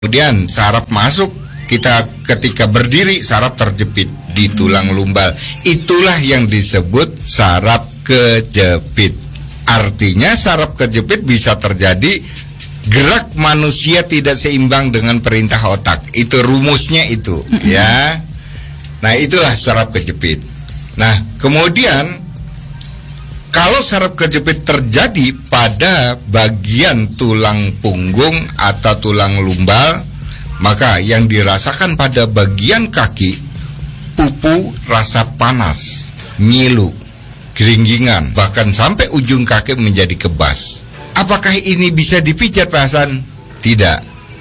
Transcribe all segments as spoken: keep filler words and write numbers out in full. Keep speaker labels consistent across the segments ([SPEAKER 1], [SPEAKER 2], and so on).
[SPEAKER 1] Kemudian saraf masuk, kita ketika berdiri saraf terjepit di tulang lumbal. Itulah yang disebut saraf kejepit. Artinya saraf kejepit bisa terjadi gerak manusia tidak seimbang dengan perintah otak. Itu rumusnya itu, mm-hmm. ya. Nah, itulah saraf kejepit. Nah, kemudian kalau saraf kejepit terjadi pada bagian tulang punggung atau tulang lumbal, maka yang dirasakan pada bagian kaki, pupu rasa panas, ngilu, geringgingan, bahkan sampai ujung kaki menjadi kebas. Apakah ini bisa dipijat, Pak Hasan? Tidak.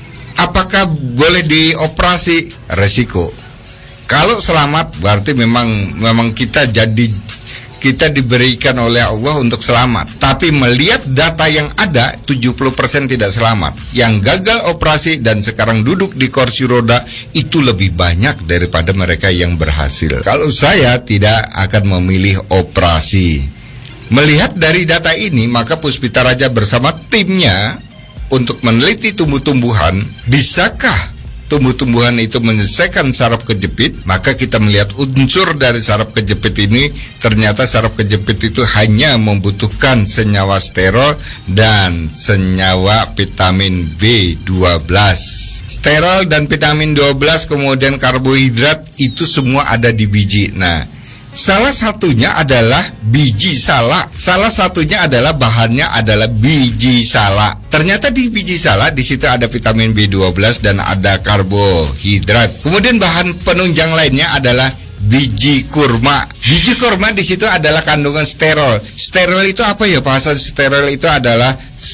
[SPEAKER 1] Apakah boleh dioperasi? Resiko. Kalau selamat berarti memang memang kita jadi kita diberikan oleh Allah untuk selamat. Tapi melihat data yang ada, tujuh puluh persen tidak selamat. Yang gagal operasi dan sekarang duduk di kursi roda itu lebih banyak daripada mereka yang berhasil. Kalau saya tidak akan memilih operasi. Melihat dari data ini, maka Puspita Raja bersama timnya untuk meneliti tumbuh-tumbuhan, bisakah tumbuh-tumbuhan itu menyelesaikan saraf kejepit? Maka kita melihat unsur dari saraf kejepit ini, ternyata saraf kejepit itu hanya membutuhkan senyawa sterol dan senyawa vitamin B dua belas. Sterol dan vitamin dua belas, kemudian karbohidrat, itu semua ada di biji. Nah, salah satunya adalah biji salak. Salah satunya adalah bahannya adalah biji salak. Ternyata di biji salak di situ ada vitamin B dua belas dan ada karbohidrat. Kemudian bahan penunjang lainnya adalah biji kurma. Biji kurma di situ adalah kandungan sterol. Sterol itu apa ya, Pak Hasan? Sterol itu adalah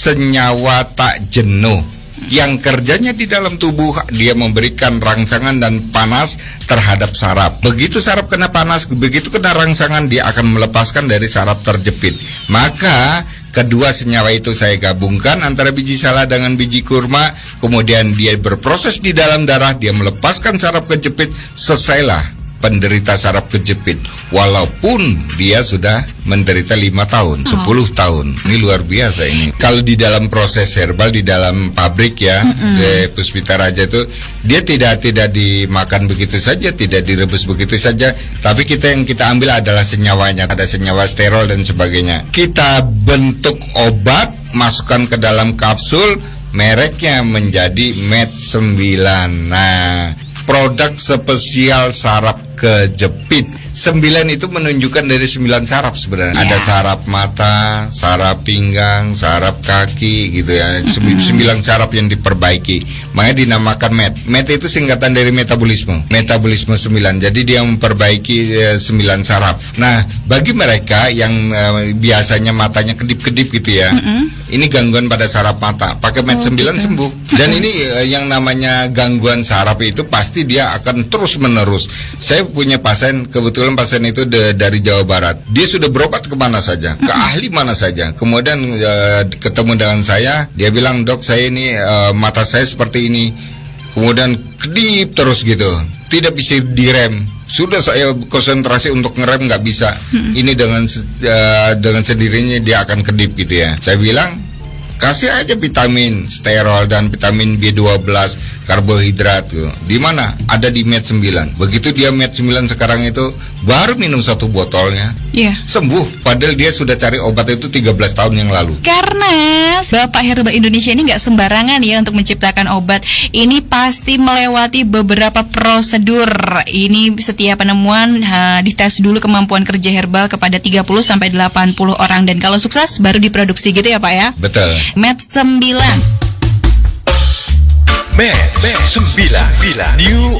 [SPEAKER 1] senyawa tak jenuh yang kerjanya di dalam tubuh, dia memberikan rangsangan dan panas terhadap saraf. Begitu saraf kena panas, begitu kena rangsangan, dia akan melepaskan dari saraf terjepit. Maka kedua senyawa itu saya gabungkan antara biji salak dengan biji kurma, kemudian dia berproses di dalam darah, dia melepaskan saraf kejepit. Selesailah penderita saraf kejepit, walaupun dia sudah menderita lima tahun, oh. sepuluh tahun. Ini luar biasa ini. Kalau di dalam proses herbal, di dalam pabrik ya, mm-hmm. di Puspita Raja itu, dia tidak tidak dimakan begitu saja, tidak direbus begitu saja, tapi kita yang kita ambil adalah senyawanya, ada senyawa sterol dan sebagainya. Kita bentuk obat, masukkan ke dalam kapsul, mereknya menjadi Med sembilan. Nah, produk spesial saraf kejepit. Sembilan itu menunjukkan dari sembilan saraf sebenarnya. Yeah. Ada saraf mata, saraf pinggang, saraf kaki gitu ya. Sembilan, mm-hmm. sembilan saraf yang diperbaiki. Makanya dinamakan Med. Med itu singkatan dari metabolisme. Metabolisme sembilan. Jadi dia memperbaiki eh, sembilan saraf. Nah, bagi mereka yang eh, biasanya matanya kedip-kedip gitu ya. Mm-hmm. Ini gangguan pada saraf mata. Pakai Med oh, sembilan gitu. Sembuh. Dan ini eh, yang namanya gangguan saraf itu pasti dia akan terus-menerus. Saya punya pasien, kebetulan pasien itu de, dari Jawa Barat. Dia sudah berobat kemana saja, ke mm-hmm. ahli mana saja. Kemudian uh, ketemu dengan saya, dia bilang, dok saya ini uh, mata saya seperti ini. Kemudian kedip terus gitu, tidak bisa direm. Sudah saya konsentrasi untuk ngerem nggak bisa. Mm-hmm. Ini dengan uh, dengan sendirinya dia akan kedip gitu ya. Saya bilang, kasih aja vitamin sterol dan vitamin B dua belas, karbohidrat tuh. Di mana? Ada di Med sembilan. Begitu dia Med sembilan sekarang itu baru minum satu botolnya. Iya. Yeah. Sembuh. Padahal dia sudah cari obat itu tiga belas tahun yang lalu.
[SPEAKER 2] Karena Bapak Herbal Indonesia ini nggak sembarangan ya untuk menciptakan obat. Ini pasti melewati beberapa prosedur. Ini setiap penemuan ha, dites dulu kemampuan kerja herbal kepada tiga puluh sampai delapan puluh orang, dan kalau sukses baru diproduksi gitu ya Pak ya.
[SPEAKER 1] Betul.
[SPEAKER 2] Med sembilan.
[SPEAKER 3] Med sembilan. New